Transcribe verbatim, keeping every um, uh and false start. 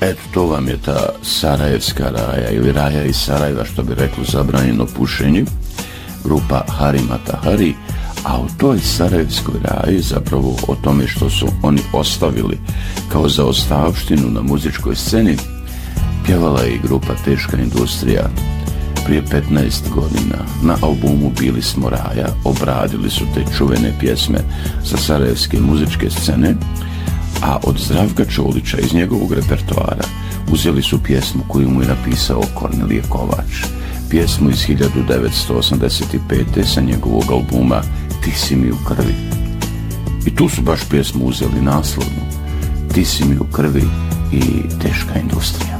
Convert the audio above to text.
Eto, to vam je ta sarajevska raja ili raja iz Sarajeva, što bi reklo zabranjeno pušenje, grupa Hari Mata Hari. A u toj sarajevskoj raji, zapravo o tome što su oni ostavili kao zaostavštinu na muzičkoj sceni, pjevala je i grupa Teška industrija. Prije petnaest godina na albumu Bili smo raja obradili su te čuvene pjesme sa sarajevske muzičke scene, a od Zdravka Čolića iz njegovog repertoara uzeli su pjesmu koju mu je napisao Kornelije Kovač, pjesmu iz hiljadu devetsto osamdeset pete sa njegovog albuma Ti si mi u krvi. I tu su baš pjesmu uzeli naslovnu, Ti si mi u krvi i Teška industrija.